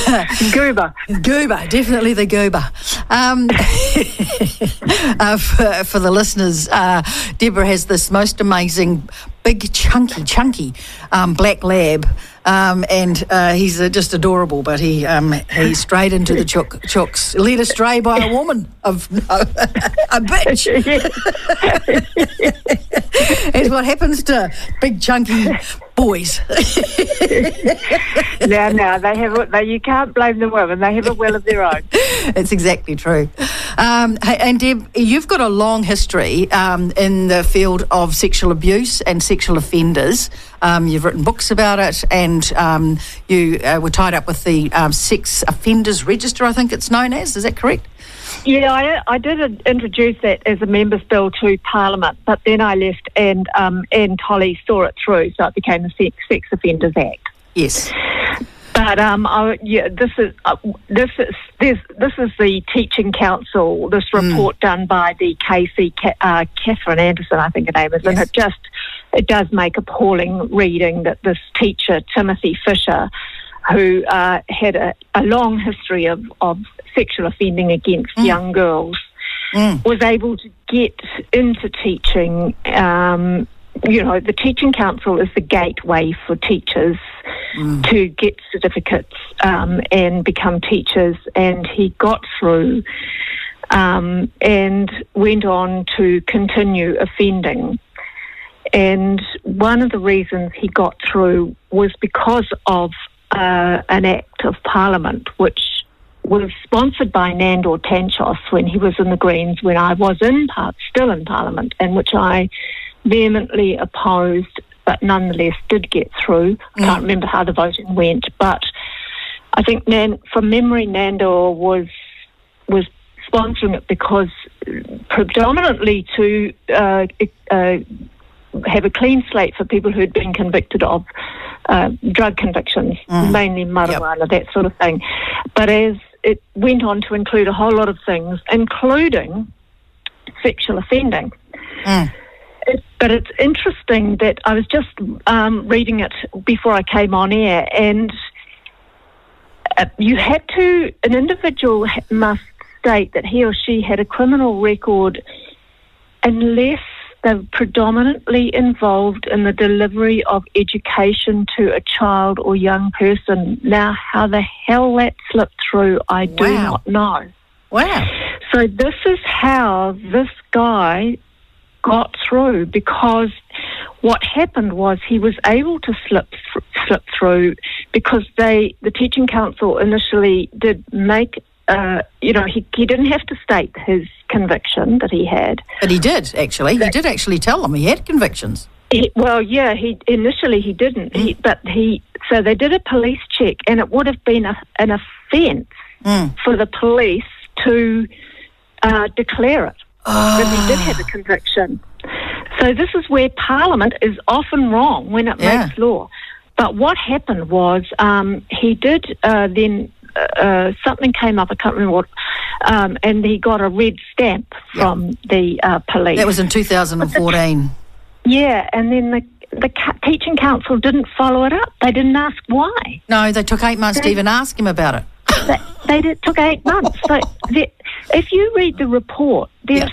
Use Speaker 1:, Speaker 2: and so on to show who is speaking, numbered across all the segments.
Speaker 1: Goober.
Speaker 2: Goober, definitely the goober. For the listeners, Deborah has this most amazing, big, chunky black lab. And he's just adorable, but he's straight into the chooks, led astray by a woman, a bitch. It's what happens to big chunky boys.
Speaker 1: Now they have. You can't blame the women. They have a will of their own.
Speaker 2: It's exactly true. And Deb, you've got a long history in the field of sexual abuse and sexual offenders. You've written books about it, and you were tied up with the Sex Offenders Register, I think it's known as. Is that correct?
Speaker 1: Yeah, I did introduce that as a member's bill to Parliament, but then I left, and Anne Tolley saw it through, so it became the Sex Offenders Act.
Speaker 2: Yes.
Speaker 1: But this is the Teaching Council. This report done by the KC, Catherine Anderson, I think her name is,
Speaker 2: yes.
Speaker 1: And it does make appalling reading that this teacher, Timothy Fisher, who had a long history of sexual offending against young girls, was able to get into teaching. The Teaching Council is the gateway for teachers to get certificates and become teachers, and he got through and went on to continue offending. And one of the reasons he got through was because of an act of Parliament which was sponsored by Nandor Tanchos when he was in the Greens, when I was still in Parliament, and which I vehemently opposed, but nonetheless did get through. I can't remember how the voting went, but I think from memory Nandor was sponsoring it because predominantly to have a clean slate for people who had been convicted of drug convictions, mainly marijuana, that sort of thing. But as it went on to include a whole lot of things, including sexual offending. But it's interesting that I was just reading it before I came on air, and an individual must state that he or she had a criminal record unless they're predominantly involved in the delivery of education to a child or young person. Now, how the hell that slipped through, I do not know.
Speaker 2: Wow.
Speaker 1: So this is how this guy got through, because what happened was he was able to slip through because the Teaching Council initially did make he didn't have to state his conviction that he had.
Speaker 2: But he did, actually. He did actually tell them he had convictions.
Speaker 1: He initially he didn't. So they did a police check, and it would have been an offence for the police to declare it, that he did have a conviction. So this is where Parliament is often wrong when it makes law. But what happened was he did then... something came up, I can't remember what, and he got a red stamp from the police. That
Speaker 2: was in 2014.
Speaker 1: And then the Teaching Council didn't follow it up. They didn't ask why.
Speaker 2: No, they took 8 months to even ask him about it.
Speaker 1: Took 8 months. So if you read the report, there's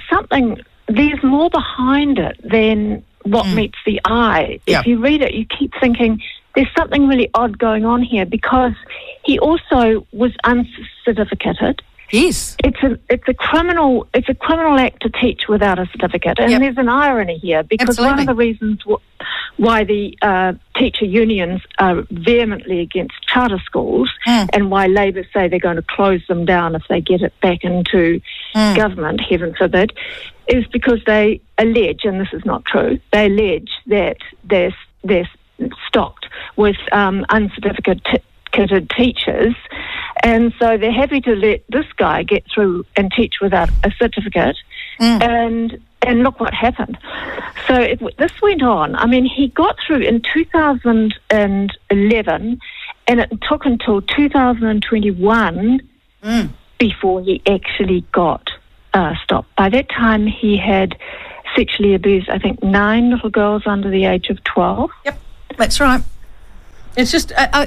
Speaker 1: more behind it than what meets the eye. If you read it, you keep thinking, there's something really odd going on here, because he also was uncertificated.
Speaker 2: Yes,
Speaker 1: it's a criminal act to teach without a certificate, and there's an irony here, because one of the reasons why the teacher unions are vehemently against charter schools and why Labor say they're going to close them down if they get it back into government, heaven forbid, is because they allege, and this is not true, they allege that they're stocked with uncertificated teachers, and so they're happy to let this guy get through and teach without a certificate, and look what happened. So this went on. I mean, he got through in 2011, and it took until 2021 before he actually got stopped. By that time, he had sexually abused, I think, 9 little girls under the age of 12.
Speaker 2: Yep, that's right. It's just,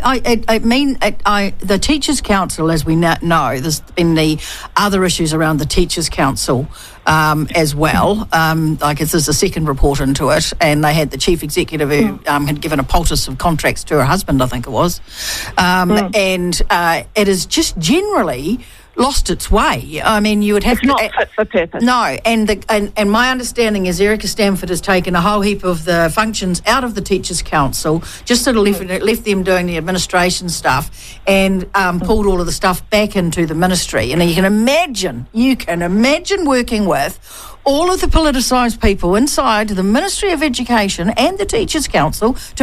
Speaker 2: the Teachers' Council, as we know, there's been the other issues around the Teachers' Council as well. There's a second report into it, and they had the chief executive who had given a poultice of contracts to her husband, I think it was. And it is just generally lost its way. I mean, you would have
Speaker 1: it's not fit for purpose.
Speaker 2: No, and my understanding is Erica Stanford has taken a whole heap of the functions out of the Teachers' Council, just sort of left them doing the administration stuff, and pulled all of the stuff back into the ministry. And you can imagine working with all of the politicised people inside the Ministry of Education and the Teachers' Council to